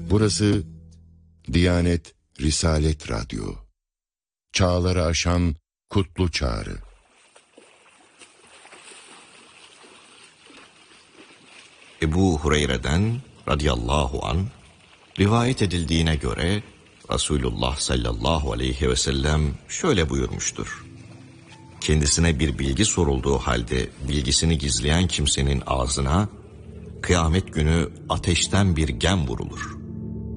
Burası Diyanet Risalet Radyo. Çağları aşan kutlu çağrı. Ebu Hureyre'den radıyallahu an rivayet edildiğine göre Resulullah sallallahu aleyhi ve sellem şöyle buyurmuştur. Kendisine bir bilgi sorulduğu halde bilgisini gizleyen kimsenin ağzına kıyamet günü ateşten bir gem vurulur.